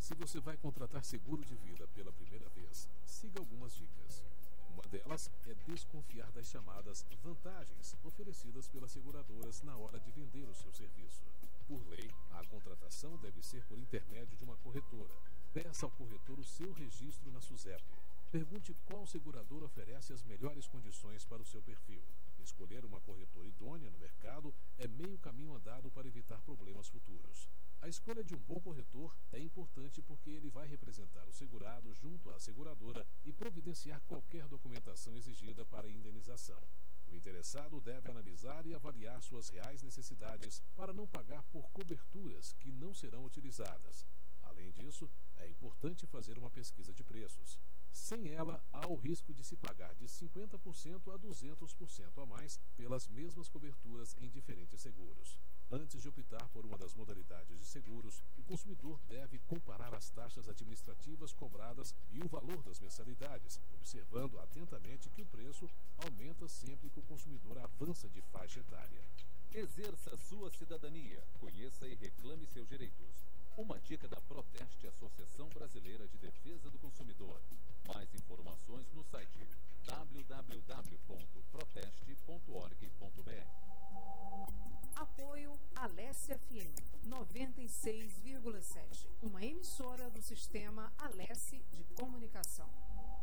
Se você vai contratar seguro de vida pela primeira vez, siga algumas dicas. Uma delas é desconfiar das chamadas vantagens oferecidas pelas seguradoras na hora de vender o seu serviço. Por lei, a contratação deve ser por intermédio de uma corretora. Peça ao corretor o seu registro na SUSEP. Pergunte qual seguradora oferece as melhores condições para o seu perfil. Escolher uma corretora idônea no mercado é meio caminho andado para evitar problemas futuros. A escolha de um bom corretor é importante porque ele vai representar o segurado junto à seguradora e providenciar qualquer documentação exigida para a indenização. O interessado deve analisar e avaliar suas reais necessidades para não pagar por coberturas que não serão utilizadas. Além disso, é importante fazer uma pesquisa de preços. Sem ela, há o risco de se pagar de 50% a 200% a mais pelas mesmas coberturas em diferentes seguros. Antes de optar por uma das modalidades de seguros, o consumidor deve comparar as taxas administrativas cobradas e o valor das mensalidades, observando atentamente que o preço aumenta sempre que o consumidor avança de faixa etária. Exerça sua cidadania, conheça e reclame seus direitos. Uma dica da Proteste, Associação Brasileira de Defesa do Consumidor. Mais informações no site www.proteste.org.br. Apoio Alessia FM 96,7, uma emissora do sistema Alessi de comunicação.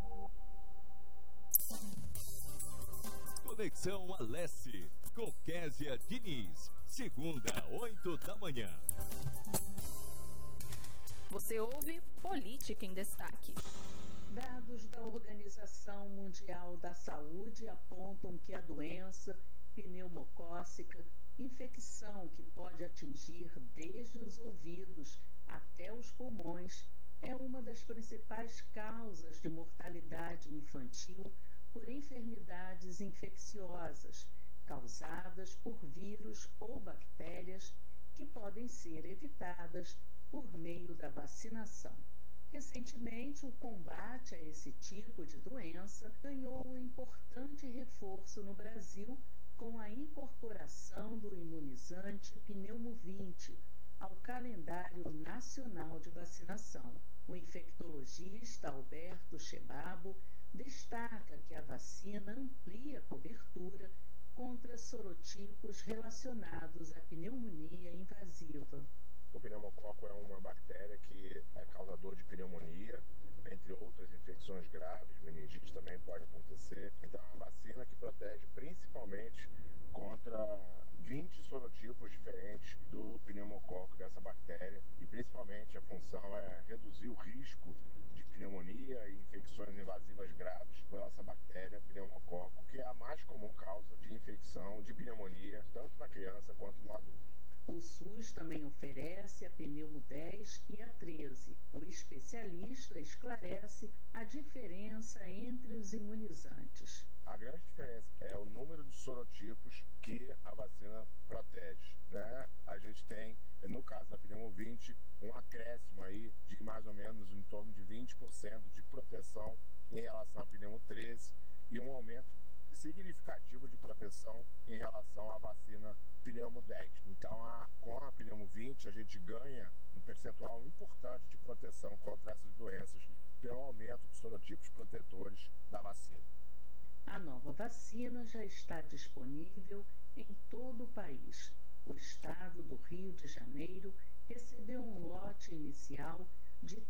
Conexão Alessi, com Késia Diniz, segunda, 8 da manhã. Você ouve Política em Destaque. Dados da Organização Mundial da Saúde apontam que a doença pneumocócica, infecção que pode atingir desde os ouvidos até os pulmões, é uma das principais causas de mortalidade infantil por enfermidades infecciosas causadas por vírus ou bactérias que podem ser evitadas por meio da vacinação. Recentemente, o combate a esse tipo de doença ganhou um importante reforço no Brasil com a incorporação do imunizante Pneumo-20 ao calendário nacional de vacinação. O infectologista Alberto Chebabo destaca que a vacina amplia a cobertura contra sorotipos relacionados à pneumonia invasiva. O pneumococo é uma bactéria que é causador de pneumonia, entre outras infecções graves, meningite também pode acontecer. Então é uma vacina que protege principalmente contra 20 sorotipos diferentes do pneumococo, dessa bactéria, e principalmente a função é reduzir o risco de pneumonia e infecções invasivas graves por essa bactéria pneumococo, que é a mais comum causa de infecção de pneumonia, tanto na criança quanto no adulto. O SUS também oferece a Pneumo 10 e a 13. O especialista esclarece a diferença entre os imunizantes. A grande diferença é o número de sorotipos que a vacina protege, né? A gente tem, no caso da Pneumo 20, um acréscimo aí de mais ou menos em torno de 20% de proteção em relação à Pneumo 13 e um aumento significativo de proteção em relação à vacina Pneumo 10. Então, com a Pneumo 20, a gente ganha um percentual importante de proteção contra essas doenças pelo aumento dos sorotipos protetores da vacina. A nova vacina já está disponível em todo o país. O estado do Rio de Janeiro recebeu um lote inicial de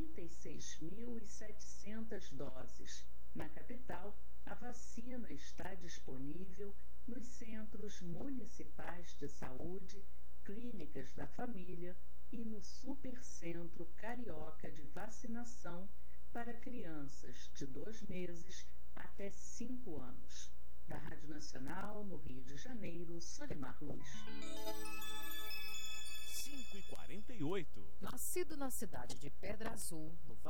36.700 doses. Na capital, a vacina está disponível nos centros municipais de saúde, clínicas da família e no Supercentro Carioca de Vacinação para crianças de 2 meses até 5 anos. Da Rádio Nacional, no Rio de Janeiro, Solimar Luz. 5h48. Nascido na cidade de Pedra Azul, no